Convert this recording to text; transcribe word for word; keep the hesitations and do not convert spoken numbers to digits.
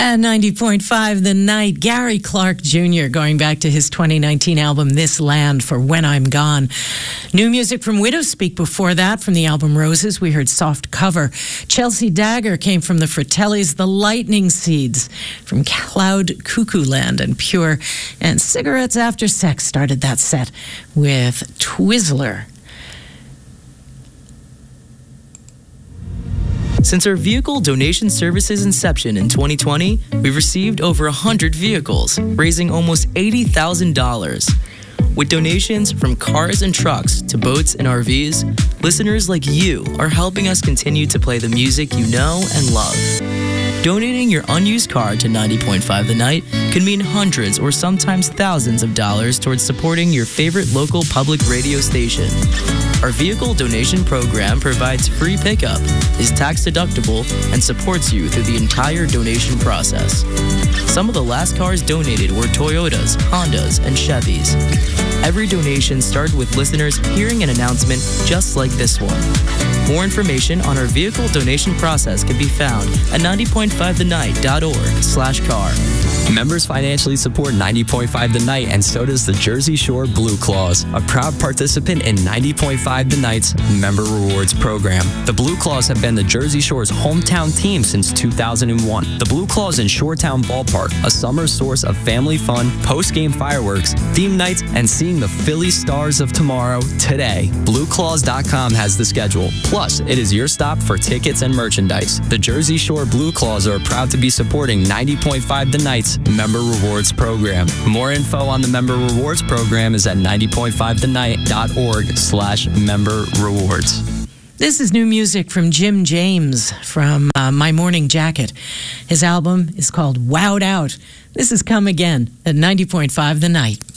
And ninety point five The Night, Gary Clark Junior going back to his twenty nineteen album This Land for When I'm Gone. New music from Widowspeak before that, from the album Roses, we heard Soft Cover. Chelsea Dagger came from the Fratellis, The Lightning Seeds from Cloud Cuckoo Land and Pure. And Cigarettes After Sex started that set with Twizzler. Since our vehicle donation service's inception in twenty twenty, we've received over one hundred vehicles, raising almost eighty thousand dollars. With donations from cars and trucks to boats and R Vs, listeners like you are helping us continue to play the music you know and love. Donating your unused car to ninety point five The Night can mean hundreds or sometimes thousands of dollars towards supporting your favorite local public radio station. Our vehicle donation program provides free pickup, is tax deductible, and supports you through the entire donation process. Some of the last cars donated were Toyotas, Hondas, and Chevys. Every donation started with listeners hearing an announcement just like this one. More information on our vehicle donation process can be found at ninety point five the night dot org slash car. Members financially support ninety point five The Night, and so does the Jersey Shore Blue Claws, a proud participant in ninety point five The Night's Member Rewards program. The Blue Claws have been the Jersey Shore's hometown team since two thousand one. The Blue Claws in Shoretown Ballpark, a summer source of family fun, post-game fireworks, theme nights, and seeing the Philly Stars of tomorrow today. Blue Claws dot com has the schedule. Plus, it is your stop for tickets and merchandise. The Jersey Shore Blue Claws are proud to be supporting ninety point five The Night's Member Rewards program. More info on the Member Rewards program is at ninety point five the night dot org slash member rewards. This is new music from Jim James from uh, My Morning Jacket. His album is called Wowed Out. This is Come Again at ninety point five The Night.